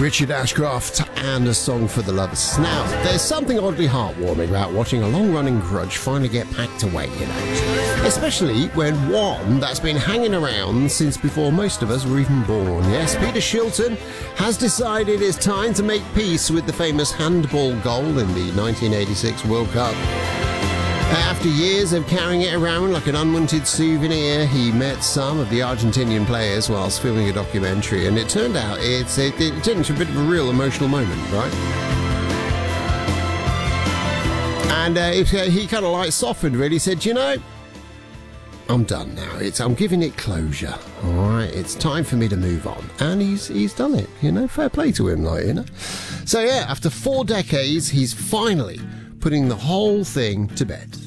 Richard Ashcroft and A Song for the Lovers. Now, there's something oddly heartwarming about watching a long-running grudge finally get packed away, you know. Especially when one that's been hanging around since before most of us were even born. Yes, Peter Shilton has decided it's time to make peace with the famous handball goal in the 1986 World Cup. After years of carrying it around like an unwanted souvenir, he met some of the Argentinian players whilst filming a documentary, and it turned out it turned into a bit of a real emotional moment, right? And he kind of like softened, really, said, you know, I'm done now. I'm giving it closure, all right? It's time for me to move on. And he's done it, you know? Fair play to him, like, you know? So, yeah, after 4 decades, he's finally putting the whole thing to bed.